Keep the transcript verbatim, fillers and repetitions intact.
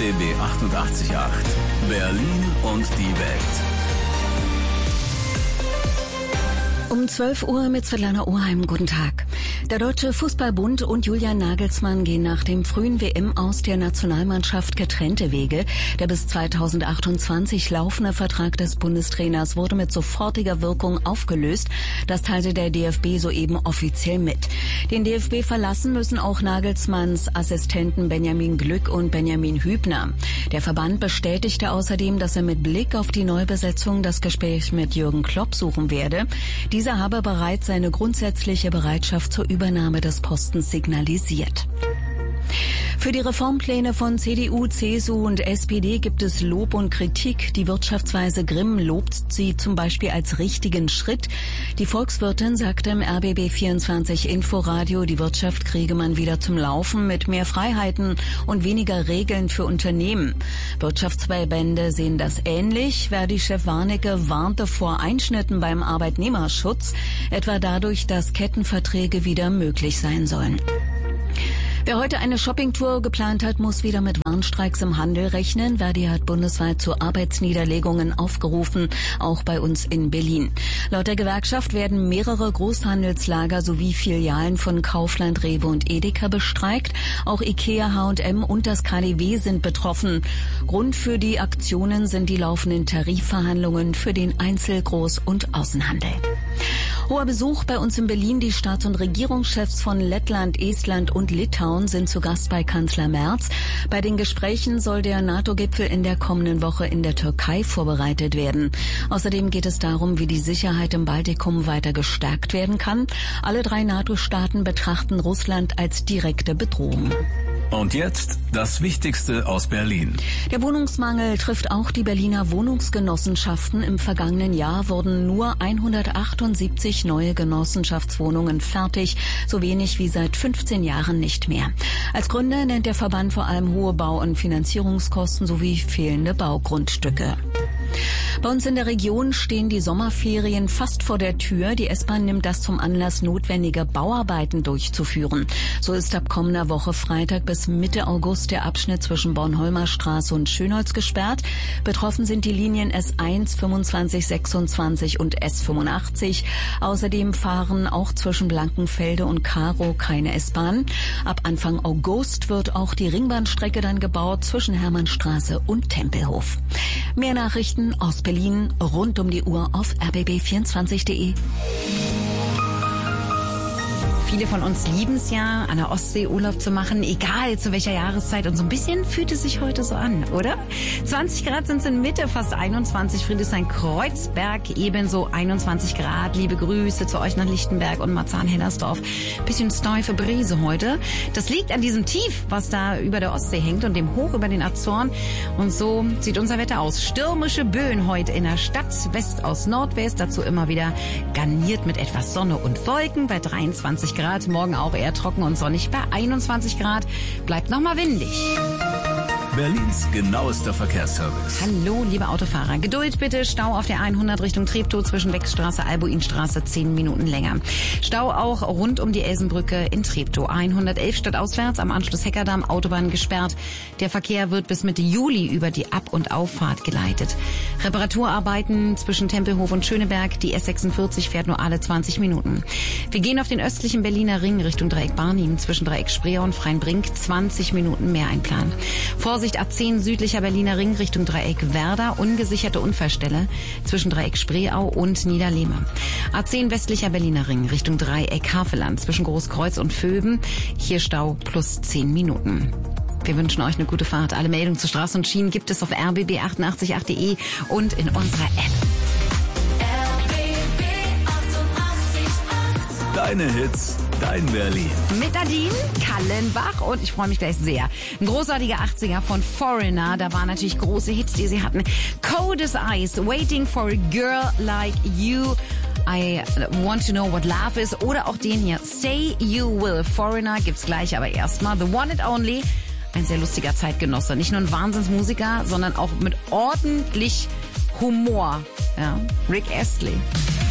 B B achtundachtzig Komma acht. Berlin und die Welt. Um zwölf Uhr mit Svetlana Oheim. Guten Tag. Der Deutsche Fußballbund und Julian Nagelsmann gehen nach dem frühen W M-Aus der Nationalmannschaft getrennte Wege. Der bis zweitausendachtundzwanzig laufende Vertrag des Bundestrainers wurde mit sofortiger Wirkung aufgelöst. Das teilte der D F B soeben offiziell mit. Den D F B verlassen müssen auch Nagelsmanns Assistenten Benjamin Glück und Benjamin Hübner. Der Verband bestätigte außerdem, dass er mit Blick auf die Neubesetzung das Gespräch mit Jürgen Klopp suchen werde. Dieser habe bereits seine grundsätzliche Bereitschaft zur Übernahme des Postens signalisiert. Für die Reformpläne von C D U, C S U und S P D gibt es Lob und Kritik. Die Wirtschaftsweise Grimm lobt sie zum Beispiel als richtigen Schritt. Die Volkswirtin sagte im R B B vierundzwanzig Inforadio, die Wirtschaft kriege man wieder zum Laufen mit mehr Freiheiten und weniger Regeln für Unternehmen. Wirtschaftsverbände sehen das ähnlich. Verdi-Chef Warnecke warnte vor Einschnitten beim Arbeitnehmerschutz, etwa dadurch, dass Kettenverträge wieder möglich sein sollen. Wer heute eine Shoppingtour geplant hat, muss wieder mit Warnstreiks im Handel rechnen. Verdi hat bundesweit zu Arbeitsniederlegungen aufgerufen, auch bei uns in Berlin. Laut der Gewerkschaft werden mehrere Großhandelslager sowie Filialen von Kaufland, Rewe und Edeka bestreikt. Auch Ikea, H und M und das K D W sind betroffen. Grund für die Aktionen sind die laufenden Tarifverhandlungen für den Einzel-, Groß- und Außenhandel. Hoher Besuch bei uns in Berlin. Die Staats- und Regierungschefs von Lettland, Estland und Litauen sind zu Gast bei Kanzler Merz. Bei den Gesprächen soll der NATO-Gipfel in der kommenden Woche in der Türkei vorbereitet werden. Außerdem geht es darum, wie die Sicherheit im Baltikum weiter gestärkt werden kann. Alle drei NATO-Staaten betrachten Russland als direkte Bedrohung. Und jetzt das Wichtigste aus Berlin. Der Wohnungsmangel trifft auch die Berliner Wohnungsgenossenschaften. Im vergangenen Jahr wurden nur hundertachtundsiebzig neue Genossenschaftswohnungen fertig, so wenig wie seit fünfzehn Jahren nicht mehr. Als Gründe nennt der Verband vor allem hohe Bau- und Finanzierungskosten sowie fehlende Baugrundstücke. Bei uns in der Region stehen die Sommerferien fast vor der Tür. Die S-Bahn nimmt das zum Anlass, notwendige Bauarbeiten durchzuführen. So ist ab kommender Woche Freitag bis Mitte August der Abschnitt zwischen Bornholmer Straße und Schönholz gesperrt. Betroffen sind die Linien S eins, fünfundzwanzig, sechsundzwanzig und S fünfundachtzig. Außerdem fahren auch zwischen Blankenfelde und Karow keine S-Bahn. Ab Anfang August wird auch die Ringbahnstrecke dann gebaut zwischen Hermannstraße und Tempelhof. Mehr Nachrichten aus Berlin rund um die Uhr auf r b b vierundzwanzig punkt d e. Viele von uns lieben es ja, an der Ostsee Urlaub zu machen, egal zu welcher Jahreszeit. Und so ein bisschen fühlt es sich heute so an, oder? zwanzig Grad sind es in Mitte, fast einundzwanzig. Friedrichshain-Kreuzberg ebenso einundzwanzig Grad. Liebe Grüße zu euch nach Lichtenberg und Marzahn-Hellersdorf. Bisschen steife Brise heute. Das liegt an diesem Tief, was da über der Ostsee hängt und dem Hoch über den Azoren. Und so sieht unser Wetter aus. Stürmische Böen heute in der Stadt, West aus Nordwest. Dazu immer wieder garniert mit etwas Sonne und Wolken bei dreiundzwanzig Grad. Morgen auch eher trocken und sonnig bei einundzwanzig Grad. Bleibt nochmal windig. Berlins genauester Verkehrsservice. Hallo, liebe Autofahrer. Geduld bitte. Stau auf der hundert Richtung Treptow zwischen Wechstraße, Albuinstraße, zehn Minuten länger. Stau auch rund um die Elsenbrücke in Treptow. hundertelf stadtauswärts am Anschluss Heckerdamm, Autobahn gesperrt. Der Verkehr wird bis Mitte Juli über die Ab- und Auffahrt geleitet. Reparaturarbeiten zwischen Tempelhof und Schöneberg. Die S sechsundvierzig fährt nur alle zwanzig Minuten. Wir gehen auf den östlichen Berliner Ring Richtung Dreieck Barnim zwischen Dreieck Spreer und Freienbrink. zwanzig Minuten mehr einplanen. Vorsicht A zehn südlicher Berliner Ring Richtung Dreieck Werder, ungesicherte Unfallstelle zwischen Dreieck Spreeau und Niederlehme. A zehn westlicher Berliner Ring Richtung Dreieck Havelland zwischen Großkreuz und Vöben, hier Stau plus zehn Minuten. Wir wünschen euch eine gute Fahrt. Alle Meldungen zu Straßen und Schienen gibt es auf r b b achtundachtzig punkt acht punkt d e und in unserer App. Deine Hits, dein Berlin. Mit Nadine Kallenbach und ich freue mich gleich sehr. Ein großartiger achtziger von Foreigner, da waren natürlich große Hits, die sie hatten. Cold as Ice, Waiting for a Girl Like You, I Want to Know What Love Is oder auch den hier, Say You Will. Foreigner gibt's gleich, aber erstmal The One and Only, ein sehr lustiger Zeitgenosse. Nicht nur ein Wahnsinnsmusiker, sondern auch mit ordentlich Humor. Ja, Rick Astley.